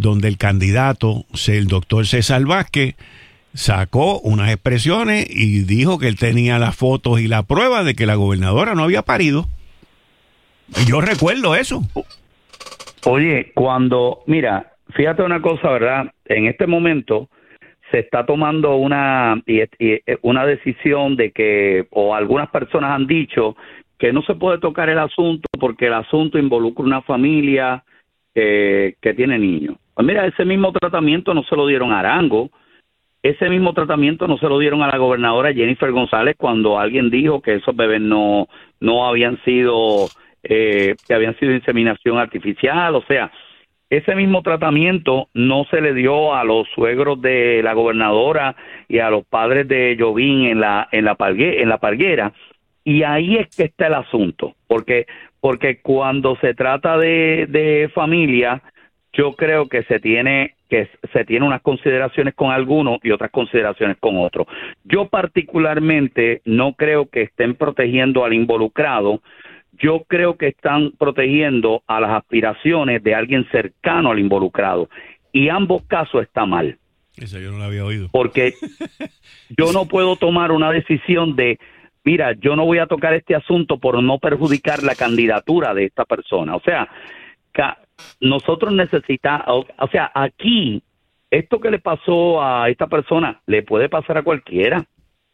donde el candidato, el doctor César Vázquez, sacó unas expresiones y dijo que él tenía las fotos y la prueba de que la gobernadora no había parido. Y yo recuerdo eso. Oye, mira, fíjate una cosa, ¿verdad? En este momento se está tomando una decisión de que, o algunas personas han dicho que no se puede tocar el asunto porque el asunto involucra una familia que tiene niños. Pues mira, ese mismo tratamiento no se lo dieron a Arango, ese mismo tratamiento no se lo dieron a la gobernadora Jennifer González cuando alguien dijo que esos bebés no habían sido, que habían sido inseminación artificial. O sea, ese mismo tratamiento no se le dio a los suegros de la gobernadora y a los padres de Jovín en la Parguera. Y ahí es que está el asunto, porque cuando se trata de familia, yo creo que se tiene unas consideraciones con algunos y otras consideraciones con otros. Yo particularmente no creo que estén protegiendo al involucrado. Yo creo que están protegiendo a las aspiraciones de alguien cercano al involucrado. Y ambos casos está mal. Eso yo no lo había oído. Porque yo no puedo tomar una decisión de, mira, yo no voy a tocar este asunto por no perjudicar la candidatura de esta persona. O sea, nosotros necesitamos, o sea, aquí, esto que le pasó a esta persona, le puede pasar a cualquiera.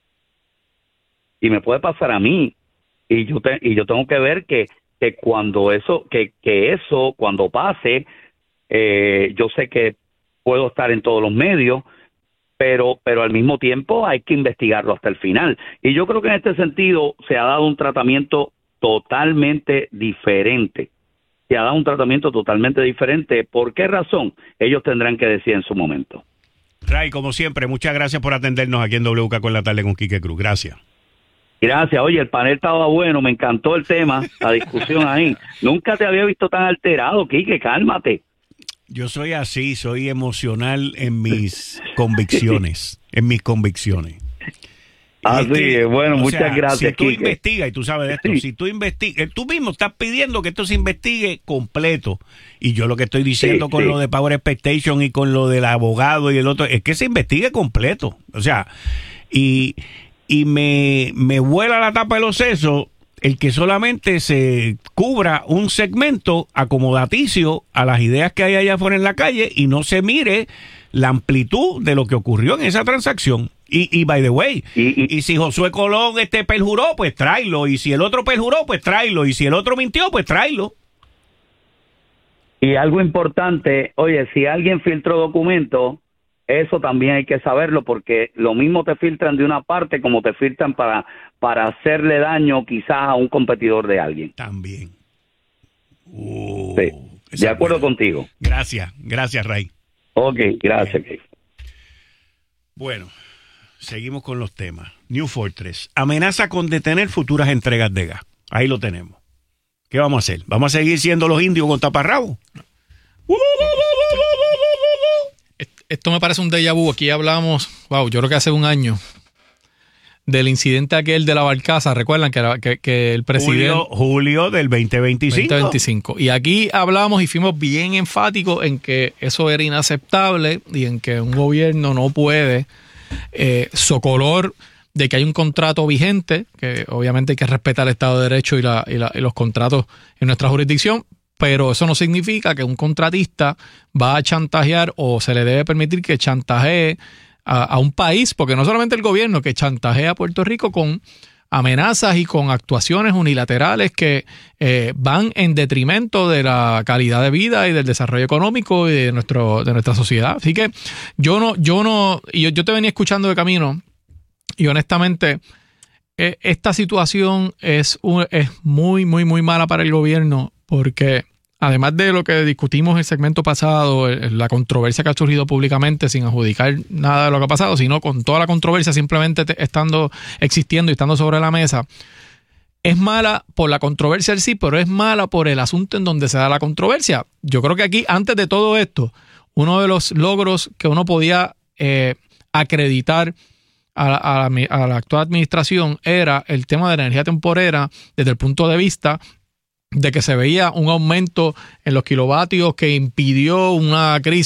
Y me puede pasar a mí. Y yo tengo que ver que cuando cuando pase, yo sé que puedo estar en todos los medios, pero al mismo tiempo hay que investigarlo hasta el final. Y yo creo que en este sentido se ha dado un tratamiento totalmente diferente. ¿Por qué razón? Ellos tendrán que decir en su momento. Ray, como siempre, muchas gracias por atendernos aquí en WK con la tarde con Quique Cruz. Gracias. Gracias. Oye, el panel estaba bueno, me encantó el tema, la discusión ahí. Nunca te había visto tan alterado, Quique, cálmate. Yo soy así, soy emocional en mis convicciones, Así bueno, muchas gracias, si tú Quique. investigas, y tú sabes de esto, Sí. si tú investigas, tú mismo estás pidiendo que esto se investigue completo, y yo lo que estoy diciendo con lo de Power Expectation y con lo del abogado y el otro, es que se investigue completo, o sea, y me vuela la tapa de los sesos el que solamente se cubra un segmento acomodaticio a las ideas que hay allá afuera en la calle y no se mire la amplitud de lo que ocurrió en esa transacción. Y by the way, y si Josué Colón perjuró, pues tráelo. Y si el otro perjuró, pues tráelo. Y si el otro mintió, pues tráelo. Y algo importante, oye, si alguien filtró documentos, eso también hay que saberlo, porque lo mismo te filtran de una parte como te filtran para hacerle daño quizás a un competidor de alguien. También. Sí, de acuerdo contigo. Gracias, Ray. Ok, gracias. Okay. Bueno, seguimos con los temas. New Fortress amenaza con detener futuras entregas de gas. Ahí lo tenemos. ¿Qué vamos a hacer? ¿Vamos a seguir siendo los indios con taparrabos? Esto me parece un déjà vu. Aquí hablamos, yo creo que hace un año, del incidente aquel de la barcaza. ¿Recuerdan que el presidente... Julio del 2025. Y aquí hablamos y fuimos bien enfáticos en que eso era inaceptable y en que un gobierno no puede socolor de que hay un contrato vigente, que obviamente hay que respetar el Estado de Derecho y los contratos en nuestra jurisdicción, pero eso no significa que un contratista va a chantajear o se le debe permitir que chantajee a un país, porque no solamente el gobierno, que chantajea a Puerto Rico con amenazas y con actuaciones unilaterales que van en detrimento de la calidad de vida y del desarrollo económico y de nuestra sociedad. Así que yo te venía escuchando de camino y honestamente esta situación es muy, muy, muy mala para el gobierno, porque además de lo que discutimos en el segmento pasado, la controversia que ha surgido públicamente sin adjudicar nada de lo que ha pasado, sino con toda la controversia simplemente existiendo y estando sobre la mesa, es mala por la controversia en sí, pero es mala por el asunto en donde se da la controversia. Yo creo que aquí, antes de todo esto, uno de los logros que uno podía acreditar a la actual administración era el tema de la energía temporera desde el punto de vista de que se veía un aumento en los kilovatios que impidió una crisis